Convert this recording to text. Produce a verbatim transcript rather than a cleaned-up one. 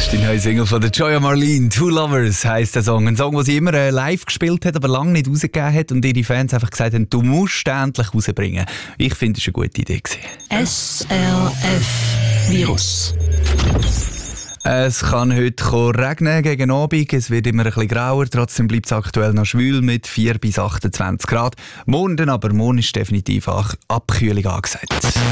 ist die neue Single von der Joya Marlene. Two Lovers heisst der Song. Ein Song, den sie immer äh, live gespielt hat, aber lange nicht rausgegeben hat und ihre Fans einfach gesagt haben, du musst den endlich rausbringen. Ich finde, es war eine gute Idee gewesen. S R F Virus. Es kann heute regnen gegen Abend. Es wird immer ein bisschen grauer. Trotzdem bleibt es aktuell noch schwül mit vier bis achtundzwanzig Grad. Morgen aber morgen ist definitiv Abkühlung angesagt.